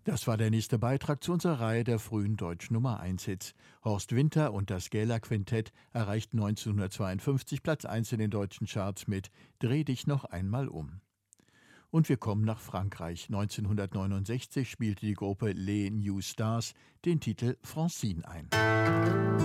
Das war der nächste Beitrag zu unserer Reihe der frühen deutschen Nummer-1-Hits. Horst Winter und das Gähler-Quintett erreichten 1952 Platz 1 in den deutschen Charts mit »Dreh dich noch einmal um«. Und wir kommen nach Frankreich. 1969 spielte die Gruppe Les New Stars den Titel Francine ein.